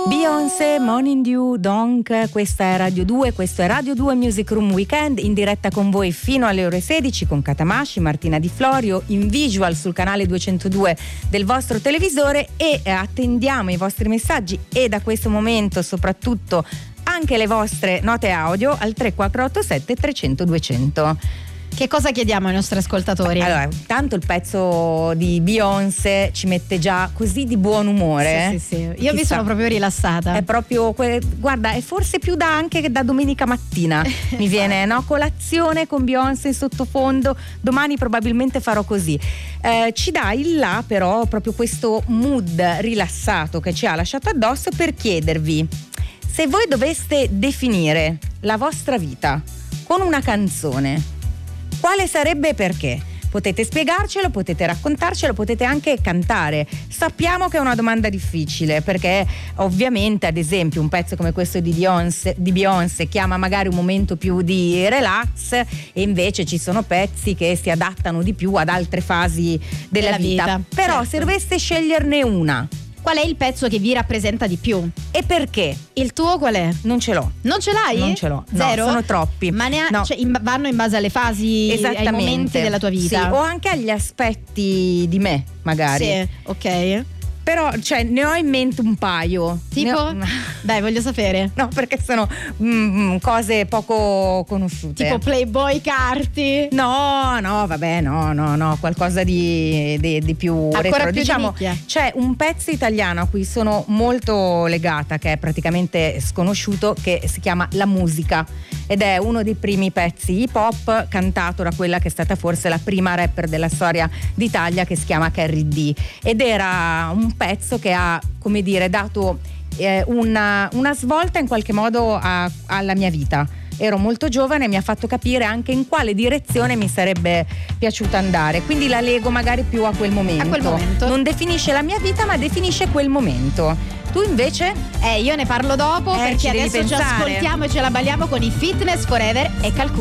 Beyoncé, Morning Dew, Donk, questa è Radio 2, questo è Radio 2 Music Room Weekend, in diretta con voi fino alle ore 16 con Katamashi, Martina Di Florio, in visual sul canale 202 del vostro televisore e attendiamo i vostri messaggi e da questo momento soprattutto anche le vostre note audio al 3487 300 200. Che cosa chiediamo ai nostri ascoltatori? Allora, tanto il pezzo di Beyoncé ci mette già così di buon umore. Sì. Io mi sono proprio rilassata. È proprio, guarda, è forse più anche che da domenica mattina mi viene, no? Colazione con Beyoncé in sottofondo. Domani probabilmente farò così. Ci dà il là però proprio questo mood rilassato che ci ha lasciato addosso per chiedervi: se voi doveste definire la vostra vita con una canzone, quale sarebbe e perché? Potete spiegarcelo, potete raccontarcelo, potete anche cantare. Sappiamo che è una domanda difficile perché ovviamente, ad esempio, un pezzo come questo di Beyoncé chiama magari un momento più di relax e invece ci sono pezzi che si adattano di più ad altre fasi della vita. Però certo, se doveste sceglierne una, qual è il pezzo che vi rappresenta di più? E perché? Il tuo qual è? Non ce l'ho. Non ce l'hai? Non ce l'ho. Zero? No, sono troppi. Ma no. Cioè, vanno in base alle fasi, ai momenti della tua vita? Sì, o anche agli aspetti di me, magari. Sì, ok. Però, cioè, ne ho in mente un paio. Tipo? Dai, voglio sapere. No, perché sono cose poco conosciute. Tipo Playboy Carti? No, vabbè, no, qualcosa di più ancora retro. Più diciamo, di nicchia. c'è un pezzo italiano a cui sono molto legata, che è praticamente sconosciuto, che si chiama La Musica, ed è uno dei primi pezzi hip hop cantato da quella che è stata forse la prima rapper della storia d'Italia, che si chiama Carrie D, ed era un pezzo che ha, come dire, dato una svolta in qualche modo alla mia vita. Ero molto giovane e mi ha fatto capire anche in quale direzione mi sarebbe piaciuto andare, quindi la lego magari più a quel momento. A quel momento. Non definisce la mia vita, ma definisce quel momento. Tu invece? Io ne parlo dopo, perché ci devi adesso ci pensare. ascoltiamo e ce la balliamo con i Fitness Forever e Calcutta.